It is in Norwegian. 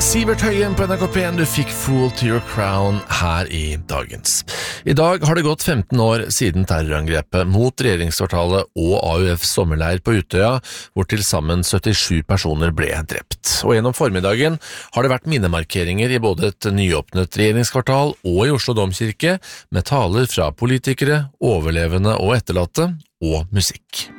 Sivert Høyen på NRK P1, du fikk Fool to Your Crown her i dagens. I dag har det gått 15 år siden terrorangrepet mot regjeringskvartalet og AUFs sommerleir på Utøya, hvor til sammen 77 personer ble drept. Og gjennom formiddagen har det vært minnemarkeringer i både et nyåpnet regjeringskvartal og i Oslo Domkirke, med taler fra politikere, overlevende og etterlatte, og musikk.